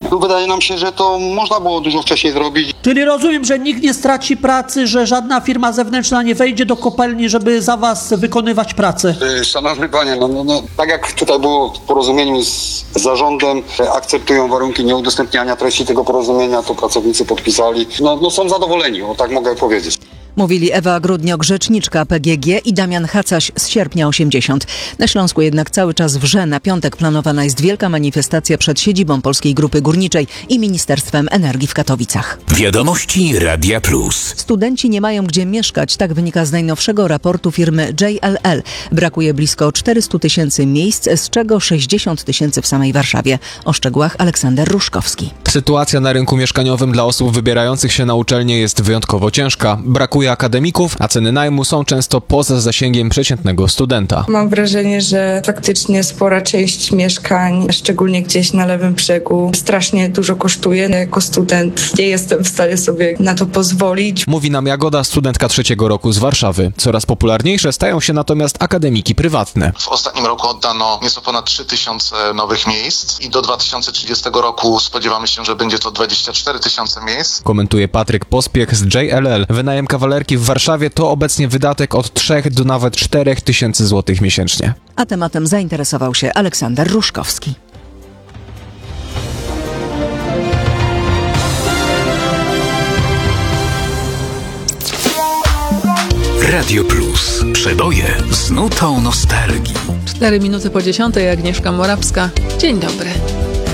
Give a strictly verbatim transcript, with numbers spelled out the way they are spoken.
No, wydaje nam się, że to można było dużo wcześniej zrobić. Czyli rozumiem, że nikt nie straci pracy, że żadna firma zewnętrzna nie wejdzie do kopalni, żeby za was wykonywać pracę. Szanowny panie, no, no, no, tak jak tutaj było w porozumieniu z zarządem, akceptują warunki nieudostępniania treści tego porozumienia, to pracownicy podpisali. No, no są zadowoleni, o tak mogę powiedzieć. Mówili Ewa Grudniok, rzeczniczka P G G i Damian Hacaś z Sierpnia osiemdziesiąt. Na Śląsku jednak cały czas wrze. Na piątek planowana jest wielka manifestacja przed siedzibą Polskiej Grupy Górniczej i Ministerstwem Energii w Katowicach. Wiadomości Radia Plus. Studenci nie mają gdzie mieszkać, tak wynika z najnowszego raportu firmy J L L. Brakuje blisko czterysta tysięcy miejsc, z czego sześćdziesiąt tysięcy w samej Warszawie. O szczegółach Aleksander Ruszkowski. Sytuacja na rynku mieszkaniowym dla osób wybierających się na uczelnię jest wyjątkowo ciężka. Brakuje akademików, a ceny najmu są często poza zasięgiem przeciętnego studenta. Mam wrażenie, że faktycznie spora część mieszkań, szczególnie gdzieś na lewym brzegu, strasznie dużo kosztuje. Jako student nie jestem w stanie sobie na to pozwolić. Mówi nam Jagoda, studentka trzeciego roku z Warszawy. Coraz popularniejsze stają się natomiast akademiki prywatne. W ostatnim roku oddano nieco ponad trzy tysiące nowych miejsc i do dwa tysiące trzydziestego roku spodziewamy się, że będzie to dwadzieścia cztery tysiące miejsc. Komentuje Patryk Pospiech z J L L. Wynajem kawalerki w Warszawie to obecnie wydatek od trzech do nawet czterech tysięcy złotych miesięcznie. A tematem zainteresował się Aleksander Ruszkowski. Radio Plus. Przeboje z nutą nostalgii. Cztery minuty po dziesiątej, Agnieszka Morawska. Dzień dobry.